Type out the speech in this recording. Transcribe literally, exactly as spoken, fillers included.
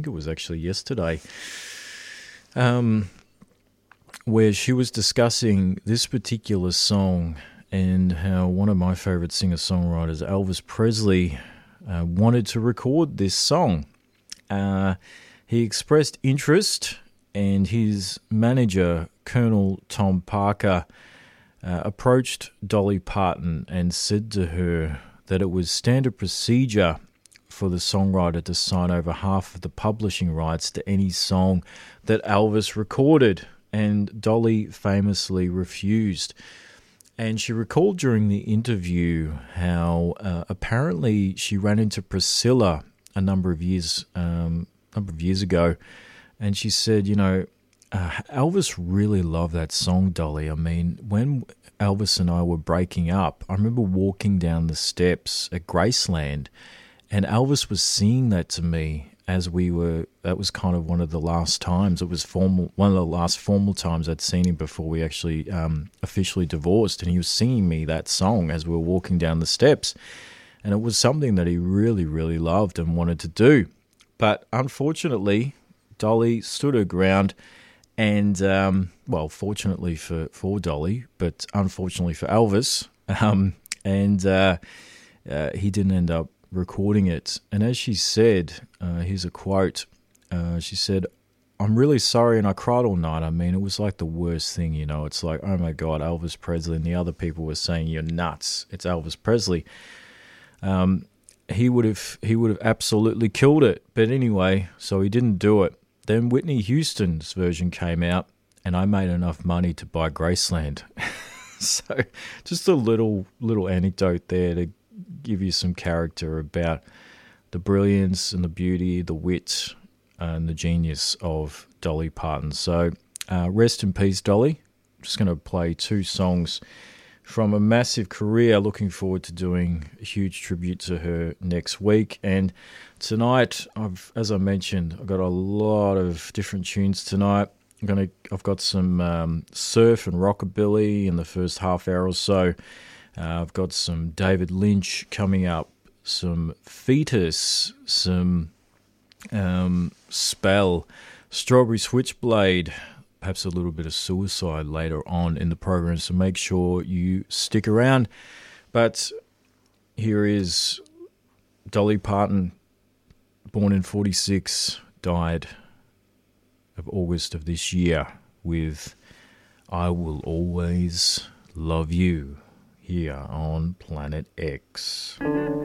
think it was actually yesterday, um, where she was discussing this particular song and how one of my favourite singer-songwriters, Elvis Presley, uh, wanted to record this song. Uh, he expressed interest, and his manager, Colonel Tom Parker, uh, approached Dolly Parton and said to her that it was standard procedure for the songwriter to sign over half of the publishing rights to any song that Elvis recorded, and Dolly famously refused. And she recalled during the interview how uh, apparently she ran into Priscilla a number of years, um, number of years ago, and she said, you know, uh, Elvis really loved that song, Dolly. I mean, when Elvis and I were breaking up, I remember walking down the steps at Graceland, and Elvis was singing that to me as we were, that was kind of one of the last times, it was formal, one of the last formal times I'd seen him before we actually um, officially divorced, and he was singing me that song as we were walking down the steps, and it was something that he really, really loved and wanted to do. But unfortunately, Dolly stood her ground, and, um, well, fortunately for, for Dolly, but unfortunately for Elvis, um, and uh, uh, he didn't end up recording it. And as she said, uh, here's a quote, uh, she said, "I'm really sorry, and I cried all night. I mean, it was like the worst thing, you know. It's like, oh my God, Elvis Presley." And the other people were saying, "You're nuts. It's Elvis Presley." Um, he would have he would have absolutely killed it. But anyway, so he didn't do it. Then Whitney Houston's version came out, and I made enough money to buy Graceland. So just a little little anecdote there to give you some character about the brilliance and the beauty, the wit, and the genius of Dolly Parton. So uh, rest in peace, Dolly. I'm just going to play two songs from a massive career. Looking forward to doing a huge tribute to her next week. And tonight, I've, as I mentioned, I've got a lot of different tunes tonight. I'm gonna, I've got some um, surf and rockabilly in the first half hour or so. Uh, I've got some David Lynch coming up, some Fetus, some um, Spell, Strawberry Switchblade, perhaps a little bit of Suicide later on in the program, so make sure you stick around. But here is Dolly Parton, born in forty-six, died of August of this year, with "I Will Always Love You" here on Planet X.